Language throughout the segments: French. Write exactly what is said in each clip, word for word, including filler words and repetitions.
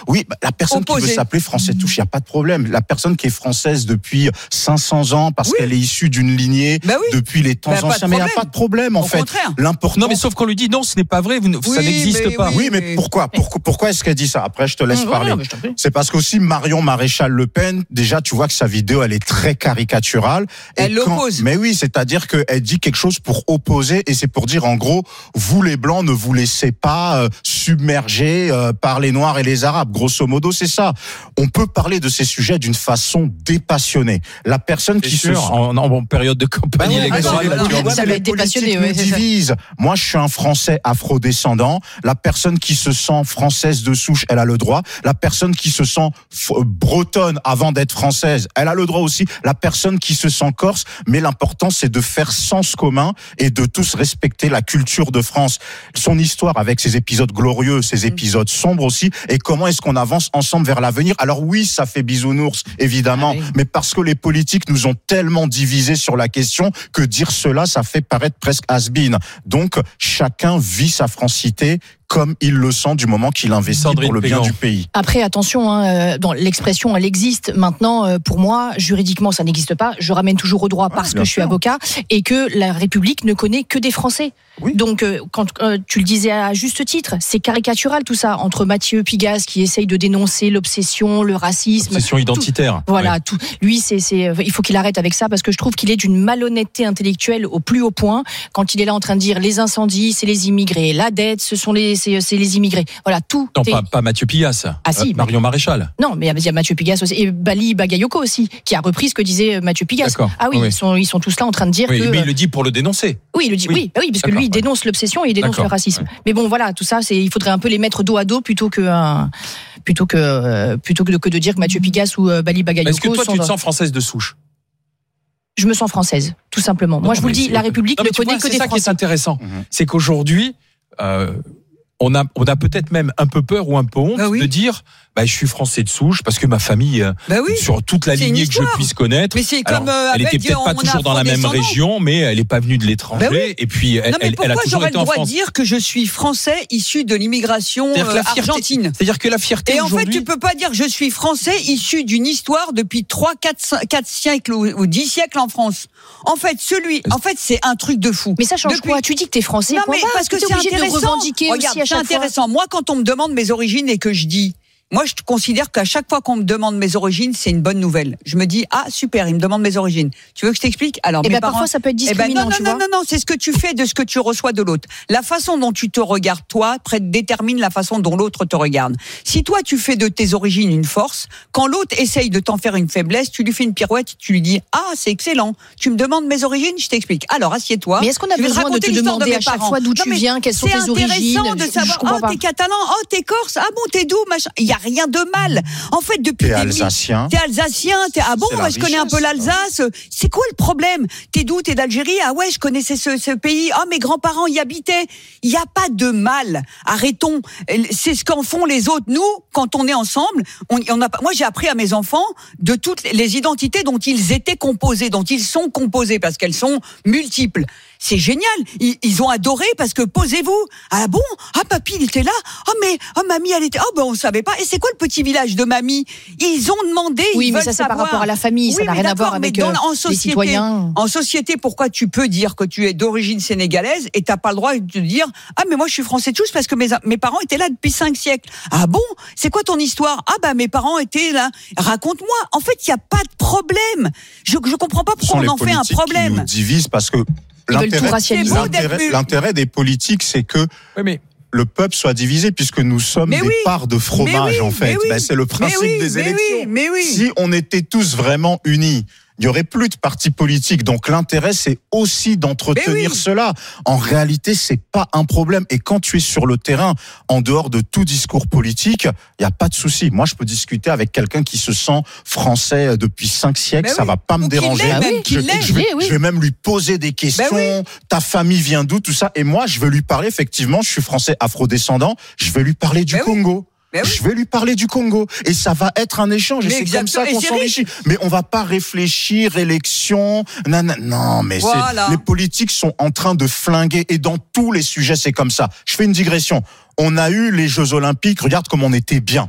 Oui, bah, la personne Opposé. qui veut s'appeler Français Touche, il n'y a pas de problème. La personne qui est française depuis cinq cents ans, parce oui. qu'elle est issue d'une lignée bah oui. depuis les temps bah, anciens, mais il n'y a pas de problème, en Au fait. Contraire. L'important. Non, mais sauf qu'on lui dit non, ce n'est pas vrai, vous, oui, ça n'existe mais, pas. Oui, mais, mais pourquoi, pourquoi, pourquoi est-ce qu'elle dit ça? Après, je te laisse mmh, parler. Ouais, non, C'est parce qu'aussi Marion Maréchal Le Pen, déjà, tu vois que sa vidéo, elle est très caricaturale. Elle quand... l'oppose. Mais oui, c'est-à-dire qu'elle dit quelque chose pour opposer, et c'est pour dire, en gros, vous les Blancs, ne vous laissez pas euh, submerger euh, par les Noirs et les Arabes. Grosso modo, c'est ça. On peut parler de ces sujets d'une façon dépassionnée. La personne c'est qui sûr, se... En, en période de campagne ah ouais, électorale, ah non, là, ça va être dépassionné. Ouais, divise. Moi, je suis un Français afrodescendant. La personne qui se sent française de souche, elle a le droit. La personne qui se sent f- bretonne avant d'être française, elle a le droit aussi. La personne qui se sent corse, mais l'important, c'est de faire sens commun et de tous respecter la culture de France, son histoire avec ses épisodes glorieux, ses épisodes sombres aussi, et comment est-ce qu'on avance ensemble vers l'avenir. Alors oui, ça fait bisounours, évidemment, ah oui. mais parce que les politiques nous ont tellement divisés sur la question que dire cela, ça fait paraître presque has-been. Donc, chacun vit sa francité comme il le sent du moment qu'il investit Sandrine pour le bien Pégan. du pays. Après, attention, hein, dans l'expression, elle existe. Maintenant, pour moi, juridiquement, ça n'existe pas. Je ramène toujours au droit parce ouais, que je suis sûr. avocat et que la République ne connaît que des Français. Oui. Donc, quand euh, tu le disais à juste titre, c'est caricatural tout ça, entre Mathieu Pigasse qui essaye de dénoncer l'obsession, le racisme. L'obsession identitaire. Tout, voilà, ouais. tout. Lui, c'est, c'est, il faut qu'il arrête avec ça parce que je trouve qu'il est d'une malhonnêteté intellectuelle au plus haut point quand il est là en train de dire les incendies, c'est les immigrés, la dette, ce sont les, c'est, c'est les immigrés. Voilà, tout. Non, est... pas, pas Mathieu Pigasse. Ah si. Euh, Marion Maréchal. Non, mais il y a Mathieu Pigasse aussi et Bali Bagayoko aussi qui a repris ce que disait Mathieu Pigasse. D'accord. Ah oui, oui, ils sont, ils sont tous là en train de dire oui, que. Mais il le dit pour le dénoncer. Oui, il le dit. Oui, oui, oui parce que lui, il ouais. dénonce l'obsession et il dénonce D'accord. le racisme. Ouais. Mais bon, voilà, tout ça, c'est, il faudrait un peu les mettre dos à dos plutôt que, euh, plutôt que, euh, plutôt que de, que de dire que Mathieu Pigasse ou euh, Bali Bagayoko. Est-ce que toi, sont tu te dans... sens française de souche? Je me sens française, tout simplement. Non, Moi, je vous le dis, la République ne connaît vois, que des Français. C'est ça qui est intéressant. Mmh. C'est qu'aujourd'hui, euh, on a, on a peut-être même un peu peur ou un peu honte bah oui. de dire, bah, je suis français de souche parce que ma famille, bah oui. sur toute la c'est lignée que je puisse connaître, mais c'est alors, comme, euh, elle était peut-être pas toujours dans la même région, mais elle est pas venue de l'étranger. Bah oui. Et puis, elle, non, mais elle, elle a toujours été en France. Pourquoi j'aurais le droit de dire que je suis français issu de l'immigration euh, argentine? C'est-à-dire que la fierté Et en aujourd'hui... fait, tu peux pas dire je suis français issu d'une histoire depuis trois, quatre siècles ou, ou dix siècles en France. En fait, celui, en fait, c'est un truc de fou. Mais ça change depuis... quoi? Tu dis que t'es français? Non, mais parce que c'est intéressant. Regarde, c'est intéressant. Moi, quand on me demande mes origines et que je dis, moi, je considère qu'à chaque fois qu'on me demande mes origines, c'est une bonne nouvelle. Je me dis, ah, super, il me demande mes origines. Tu veux que je t'explique? Alors, et mes ben, parents... parfois, ça peut être discriminant, eh ben, non, non, tu non, vois. non, non, c'est ce que tu fais de ce que tu reçois de l'autre. La façon dont tu te regardes, toi, détermine la façon dont l'autre te regarde. Si toi, tu fais de tes origines une force, quand l'autre essaye de t'en faire une faiblesse, tu lui fais une pirouette, tu lui dis, ah, c'est excellent. Tu me demandes mes origines, je t'explique. Alors, assieds-toi. Mais est-ce qu'on a besoin de te demander à chaque fois d'où tu viens, quelles sont tes origines? C'est intéressant de savoir, oh, t'es catalan, oh, t'es corse, ah bon, t'es d'où, machin. Il y a rien de mal. En fait, depuis t'es alsacien. T'es alsacien, t'es ah bon, ouais, je connais un peu l'Alsace. C'est quoi le problème? T'es d'où? T'es d'Algérie? Ah ouais, je connaissais ce, ce pays. Ah, mes grands-parents y habitaient. Il y a pas de mal. Arrêtons. C'est ce qu'en font les autres. Nous, quand on est ensemble, on, on a. Moi, j'ai appris à mes enfants de toutes les identités dont ils étaient composés, dont ils sont composés, parce qu'elles sont multiples. C'est génial. Ils, ils ont adoré parce que posez-vous. Ah bon? Ah papy il était là. Ah mais ah mamie elle était. Ah ben on savait pas. Et c'est quoi le petit village de mamie? Ils ont demandé. Oui ils mais veulent ça c'est savoir. par rapport à la famille. Oui, ça n'a rien à voir avec dans, en société, les citoyens. En société, pourquoi tu peux dire que tu es d'origine sénégalaise et t'as pas le droit de te dire ah mais moi je suis français de tous parce que mes mes parents étaient là depuis cinq siècles. Ah bon? C'est quoi ton histoire? Ah bah mes parents étaient là. Raconte-moi. En fait il y a pas de problème. Je je comprends pas pourquoi on en fait un problème. Qui nous divise parce que L'intérêt, l'intérêt, l'intérêt des politiques, c'est que oui, mais... le peuple soit divisé, puisque nous sommes mais des oui. parts de fromage, oui, en fait. Oui, ben, c'est le principe oui, des élections. Oui, mais oui. Si on était tous vraiment unis, il n'y aurait plus de partis politiques. Donc l'intérêt, c'est aussi d'entretenir oui. cela. En réalité, c'est pas un problème. Et quand tu es sur le terrain, en dehors de tout discours politique, il n'y a pas de souci. Moi, je peux discuter avec quelqu'un qui se sent français depuis cinq siècles. Mais ça oui. va pas me Ou déranger. Ah oui, je, je, vais, oui. je vais même lui poser des questions. Oui. Ta famille vient d'où, tout ça. Et moi, je vais lui parler, effectivement, je suis français afrodescendant. Je vais lui parler du Congo. Oui. Je vais lui parler du Congo et ça va être un échange. Et c'est comme ça qu'on s'enrichit. Mais on va pas réfléchir élection. Non, non, non mais voilà. c'est, les politiques sont en train de flinguer et dans tous les sujets c'est comme ça. Je fais une digression. On a eu les Jeux Olympiques. Regarde comme on était bien.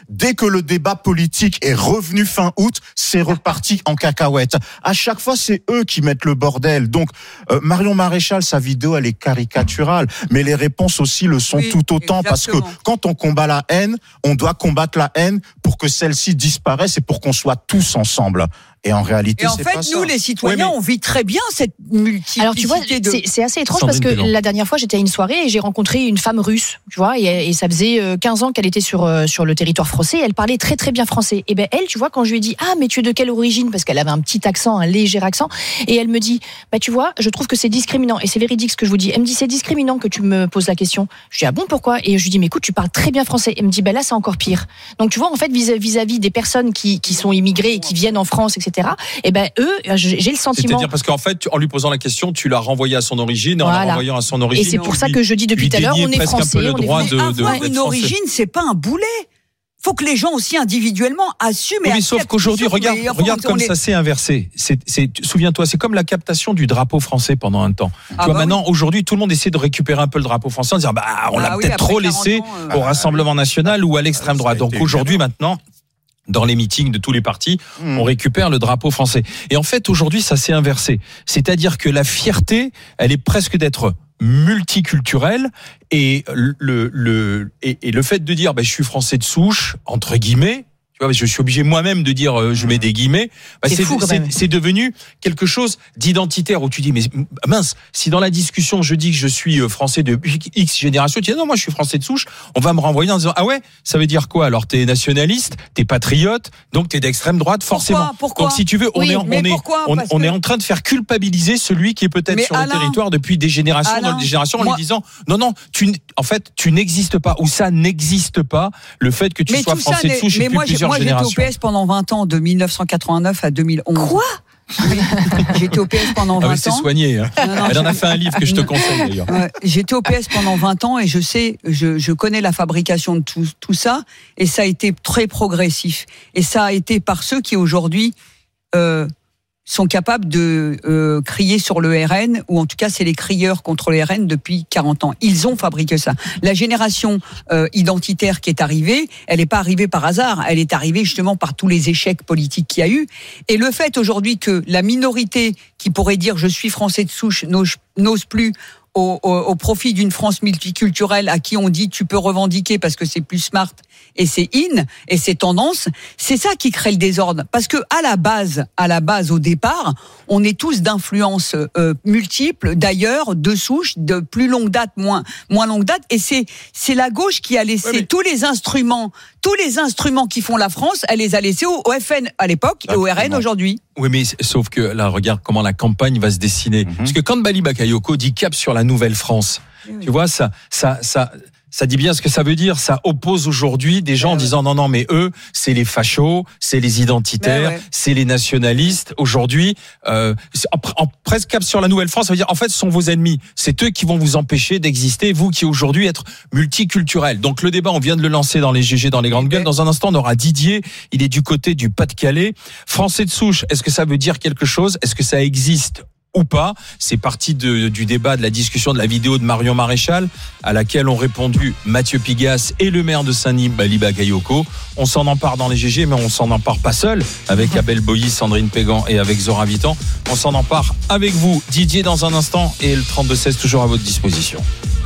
Dès que le débat politique est revenu fin août, c'est reparti en cacahuète. À chaque fois, c'est eux qui mettent le bordel. Donc, euh, Marion Maréchal, sa vidéo, elle est caricaturale, mais les réponses aussi le sont oui, tout autant, exactement. Parce que quand on combat la haine, on doit combattre la haine pour que celle-ci disparaisse et pour qu'on soit tous ensemble. Et en réalité, et en c'est fait, pas nous, ça. les citoyens, oui, mais... on vit très bien cette multiplicité. Alors, tu vois, de... c'est, c'est assez étrange parce que la dernière fois, j'étais à une soirée et j'ai rencontré une femme russe, tu vois, et, et ça faisait quinze ans qu'elle était sur, sur le territoire français. Et elle parlait très, très bien français. Et ben, elle, tu vois, quand je lui ai dit, ah, mais tu es de quelle origine? Parce qu'elle avait un petit accent, un léger accent. Et elle me dit, bah, tu vois, je trouve que c'est discriminant. Et c'est véridique ce que je vous dis. Elle me dit, c'est discriminant que tu me poses la question. Je dis, ah bon, pourquoi? Et je lui dis, mais écoute, tu parles très bien français. Elle me dit, bah là, c'est encore pire. Donc, tu vois, en fait, vis-à-vis des personnes qui, qui sont immigrées et qui viennent en France, et cetera, et ben, eux, j'ai le sentiment. C'est-à-dire parce qu'en fait, en lui posant la question, tu l'as renvoyé à son origine, et voilà. En la renvoyant à son origine. Et c'est pour ça que je dis depuis tout à l'heure, on est français. Le droit on est... de, avoir de, une origine, c'est pas un boulet. Faut que les gens aussi individuellement assument. Oui, mais sauf qu'aujourd'hui, regarde, regarde comme est... ça s'est inversé. C'est, c'est, souviens-toi, c'est comme la captation du drapeau français pendant un temps. Ah tu vois, bah maintenant, oui. Aujourd'hui, tout le monde essaie de récupérer un peu le drapeau français en disant, bah, on ah l'a oui, peut-être trop laissé ans, euh... au Rassemblement National ou à l'extrême droite. Donc aujourd'hui, maintenant, dans les meetings de tous les partis, mmh. on récupère le drapeau français. Et en fait, aujourd'hui, ça s'est inversé. C'est-à-dire que la fierté, elle est presque d'être multiculturel et le le et, et le fait de dire bah je suis français de souche entre guillemets, tu vois, je suis obligé moi-même de dire euh, je mets des guillemets, bah, c'est, c'est, fou, c'est, c'est devenu quelque chose d'identitaire où tu dis mais mince, si dans la discussion je dis que je suis français de X génération, tu dis non moi je suis français de souche, on va me renvoyer en disant ah ouais, ça veut dire quoi? Alors t'es nationaliste, t'es patriote, donc t'es d'extrême droite forcément. Pourquoi, pourquoi donc si tu veux, on oui, est on est pourquoi, on, on que... est en train de faire culpabiliser celui qui est peut-être mais sur Alain, le territoire depuis des générations Alain, dans des générations en moi... lui disant non non, tu en fait tu n'existes pas ou ça n'existe pas le fait que tu mais sois français de souche depuis plusieurs moi, générations. Moi j'étais au P S pendant vingt ans, de mille neuf cent quatre-vingt-neuf à deux mille onze. Quoi? Oui, j'étais au P S pendant vingt ah oui, ans. C'est soigné. Hein. Non, non, Elle je... en a fait un livre que je te conseille d'ailleurs. Ouais, j'étais au P S pendant vingt ans et je sais, je, je connais la fabrication de tout, tout ça et ça a été très progressif. Et ça a été par ceux qui aujourd'hui euh, sont capables de euh, crier sur le R N, ou en tout cas c'est les crieurs contre le R N depuis quarante ans. Ils ont fabriqué ça. La génération euh, identitaire qui est arrivée, elle n'est pas arrivée par hasard, elle est arrivée justement par tous les échecs politiques qu'il y a eu. Et le fait aujourd'hui que la minorité qui pourrait dire je suis français de souche n'ose, n'ose plus Au, au, au profit d'une France multiculturelle à qui on dit tu peux revendiquer parce que c'est plus smart et c'est in et c'est tendance, c'est ça qui crée le désordre. Parce que à la base, à la base au départ, on est tous d'influences euh, multiples, d'ailleurs, de souche, de plus longue date, moins moins longue date, et c'est c'est la gauche qui a laissé ouais, mais... tous les instruments, tous les instruments qui font la France, elle les a laissés au, au F N à l'époque et au R N aujourd'hui. Oui, mais sauf que là, regarde comment la campagne va se dessiner. Mm-hmm. Parce que quand Bali Bakayoko dit cap sur la nouvelle France, oui. tu vois, ça, ça, ça, ça dit bien ce que ça veut dire. Ça oppose aujourd'hui des gens ouais, en disant non, non, mais eux, c'est les fachos, c'est les identitaires, ouais, ouais. c'est les nationalistes. Aujourd'hui, euh, en, en presque cap sur la nouvelle France, ça veut dire en fait, ce sont vos ennemis. C'est eux qui vont vous empêcher d'exister, vous qui aujourd'hui êtes multiculturel. Donc le débat, on vient de le lancer dans les G G, dans les grandes gueules. Dans un instant, on aura Didier. Il est du côté du Pas-de-Calais. Français de souche, est-ce que ça veut dire quelque chose? Est-ce que ça existe ou pas? C'est parti de, du débat, de la discussion de la vidéo de Marion Maréchal, à laquelle ont répondu Mathieu Pigasse et le maire de Saint-Denis, Bali Bakayoko. On s'en empare dans les G G, mais on s'en empare pas seul, avec Abel Boilly, Sandrine Pégan et avec Zora Vitan. On s'en empare avec vous, Didier, dans un instant, et le trente-deux seize toujours à votre disposition.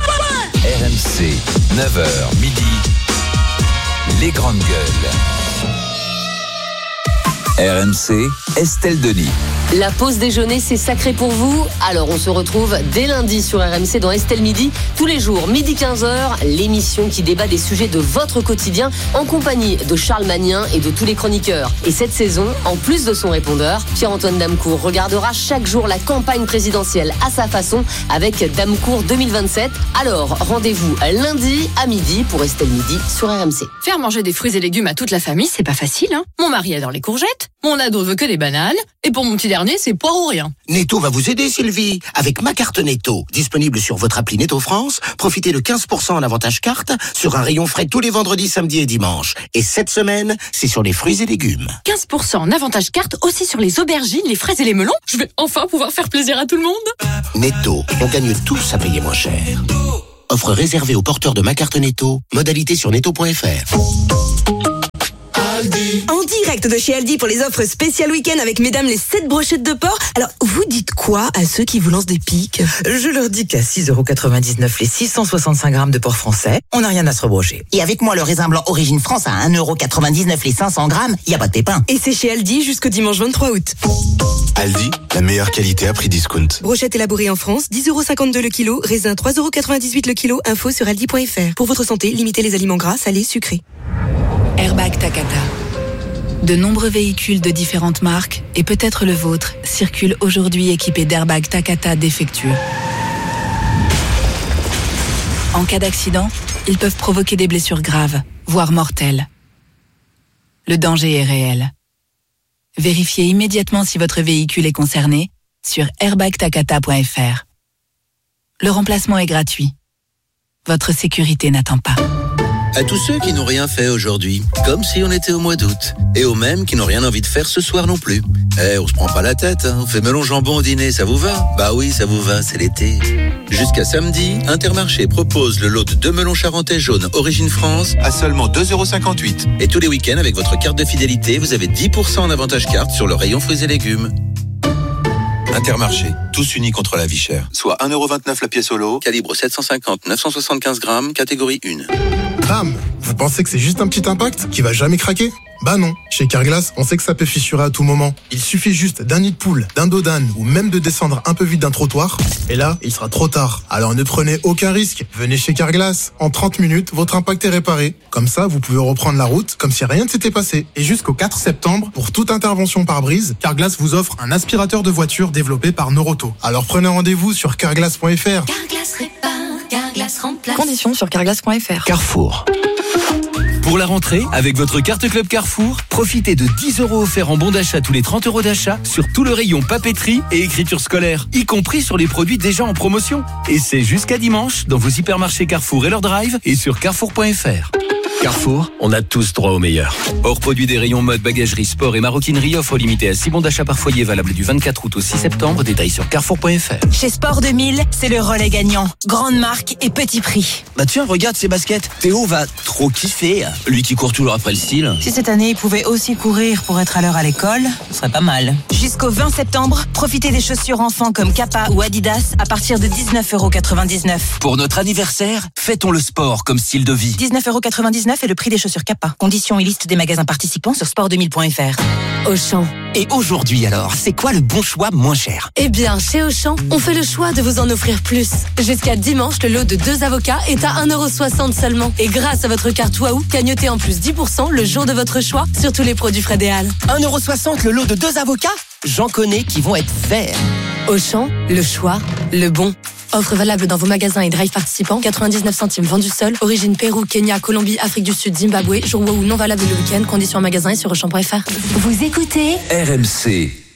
R M C, neuf heures midi, les grandes gueules. R M C, Estelle Denis. La pause déjeuner, c'est sacré pour vous. Alors on se retrouve dès lundi sur R M C dans Estelle Midi. Tous les jours, midi quinze heures, l'émission qui débat des sujets de votre quotidien en compagnie de Charles Magnin et de tous les chroniqueurs. Et cette saison, en plus de son répondeur, Pierre-Antoine Damecourt regardera chaque jour la campagne présidentielle à sa façon avec Damecourt deux mille vingt-sept. Alors rendez-vous lundi à midi pour Estelle Midi sur R M C. Faire manger des fruits et légumes à toute la famille, c'est pas facile, hein. Mon mari adore les courgettes, mon ado veut que des bananes, et pour mon petit dernier, c'est poire ou rien. Netto va vous aider, Sylvie. Avec ma carte Netto, disponible sur votre appli Netto France, profitez de quinze pour cent en avantage carte sur un rayon frais tous les vendredis, samedis et dimanches. Et cette semaine, c'est sur les fruits et légumes. quinze pour cent en avantage carte aussi sur les aubergines, les fraises et les melons. Je vais enfin pouvoir faire plaisir à tout le monde. Netto, on gagne tous à payer moins cher. Offre réservée aux porteurs de ma carte Netto. Modalité sur netto point f r. direct de chez Aldi pour les offres spéciales week-end avec mesdames les sept brochettes de porc. Alors, vous dites quoi à ceux qui vous lancent des piques? Je leur dis qu'à six euros quatre-vingt-dix-neuf les six cent soixante-cinq grammes de porc français, on n'a rien à se rebrocher. Et avec moi, le raisin blanc Origine France à un euro quatre-vingt-dix-neuf les cinq cents grammes, y a pas de pépin. Et c'est chez Aldi jusqu'au dimanche vingt-trois août. Aldi, la meilleure qualité à prix discount. Brochette élaborée en France, dix euros cinquante-deux le kilo, raisin trois euros quatre-vingt-dix-huit le kilo, info sur aldi point fr. Pour votre santé, limitez les aliments gras, salés, sucrés. Airbag Takata. De nombreux véhicules de différentes marques, et peut-être le vôtre, circulent aujourd'hui équipés d'airbags Takata défectueux. En cas d'accident, ils peuvent provoquer des blessures graves, voire mortelles. Le danger est réel. Vérifiez immédiatement si votre véhicule est concerné sur airbag takata point fr. Le remplacement est gratuit. Votre sécurité n'attend pas. À tous ceux qui n'ont rien fait aujourd'hui, comme si on était au mois d'août. Et aux mêmes qui n'ont rien envie de faire ce soir non plus. Eh, on se prend pas la tête, hein. On fait melon jambon au dîner, ça vous va? Bah oui, ça vous va, c'est l'été. Jusqu'à samedi, Intermarché propose le lot de deux melons charentais jaunes Origine France à seulement deux euros cinquante-huit. Et tous les week-ends, avec votre carte de fidélité, vous avez dix pour cent en avantage carte sur le rayon fruits et légumes. Intermarché, tous unis contre la vie chère. Soit un euro vingt-neuf la pièce au lot, calibre sept cent cinquante neuf cent soixante-quinze grammes, catégorie un. Bam! Vous pensez que c'est juste un petit impact qui va jamais craquer? Bah non. Chez Carglass, on sait que ça peut fissurer à tout moment. Il suffit juste d'un nid de poule, d'un dos d'âne ou même de descendre un peu vite d'un trottoir. Et là, il sera trop tard. Alors ne prenez aucun risque. Venez chez Carglass. En trente minutes, votre impact est réparé. Comme ça, vous pouvez reprendre la route comme si rien ne s'était passé. Et jusqu'au quatre septembre, pour toute intervention par brise, Carglass vous offre un aspirateur de voiture développé par Noroto. Alors prenez rendez-vous sur carglass point fr. Carglass répare, Carglass remplace. Conditions sur carglass point fr. Carrefour. Pour la rentrée, avec votre carte Club Carrefour, profitez de dix euros offerts en bon d'achat tous les trente euros d'achat sur tout le rayon papeterie et écriture scolaire, y compris sur les produits déjà en promotion. Et c'est jusqu'à dimanche dans vos hypermarchés Carrefour et leur drive et sur carrefour point fr. Carrefour, on a tous droit au meilleur. Hors produit des rayons mode, bagagerie, sport et maroquinerie, offre limitée à six bons d'achat par foyer valable du vingt-quatre août au six septembre. Détails sur carrefour point fr. Chez Sport deux mille, c'est le relais gagnant. Grande marque et petit prix. Bah tiens, regarde ces baskets. Théo va trop kiffer. Lui qui court toujours après le style. Si cette année il pouvait aussi courir pour être à l'heure à l'école, ce serait pas mal. Jusqu'au vingt septembre, profitez des chaussures enfants comme Kappa ou Adidas à partir de dix-neuf euros quatre-vingt-dix-neuf. Pour notre anniversaire, fêtons le sport comme style de vie. dix-neuf euros quatre-vingt-dix-neuf est le prix des chaussures Kappa. Conditions et liste des magasins participants sur sport deux mille point fr. Auchan. Et aujourd'hui alors, c'est quoi le bon choix moins cher? Eh bien, chez Auchan, on fait le choix de vous en offrir plus. Jusqu'à dimanche, le lot de deux avocats est à un euro soixante seulement. Et grâce à votre carte Waouh, gagnotez en plus dix pour cent le jour de votre choix sur tous les produits Fred et Al. un euro soixante le lot de deux avocats? J'en connais qui vont être verts. Auchan, le choix, le bon. Offre valable dans vos magasins et drive participants. quatre-vingt-dix-neuf centimes vendu seul. Origine Pérou, Kenya, Colombie, Afrique du Sud, Zimbabwe. Jour Waouh non valable le week-end. Conditions en magasin et sur auchan point fr. Vous écoutez R M C.